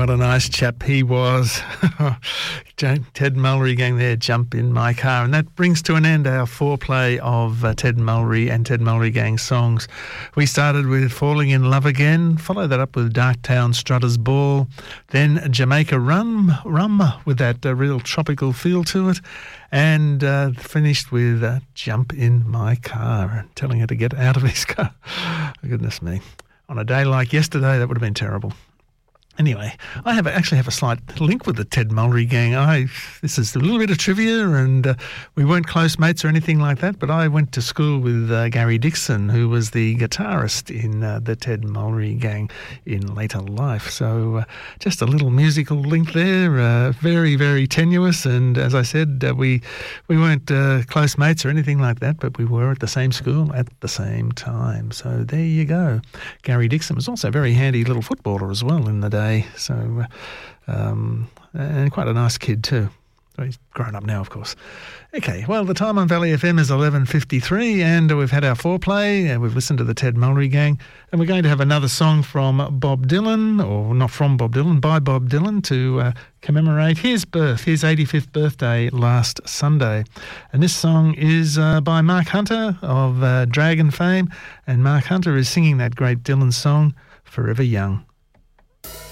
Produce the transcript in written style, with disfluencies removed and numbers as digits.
what a nice chap he was. Ted Mulry Gang there, Jump in My Car. And that brings to an end our foreplay of Ted Mulry and Ted Mulry Gang songs. We started with Falling in Love Again, followed that up with Darktown Strutter's Ball, then Jamaica Rum with that real tropical feel to it, and finished with Jump in My Car, telling her to get out of his car. Oh, goodness me. On a day like yesterday, that would have been terrible. Anyway, I actually have a slight link with the Ted Mulry Gang. This is a little bit of trivia, and we weren't close mates or anything like that, but I went to school with Gary Dixon, who was the guitarist in the Ted Mulry Gang in later life. So just a little musical link there, very, very tenuous. And as I said, we weren't close mates or anything like that, but we were at the same school at the same time. So there you go. Gary Dixon was also a very handy little footballer as well in the day. So, and quite a nice kid too. He's grown up now, of course. Okay, well, the time on Valley FM is 11:53, and we've had our foreplay, and we've listened to the Ted Mulry Gang, and we're going to have another song from Bob Dylan, or not from Bob Dylan, by Bob Dylan, to commemorate his 85th birthday last Sunday. And this song is by Mark Hunter of Dragon fame, and Mark Hunter is singing that great Dylan song, Forever Young.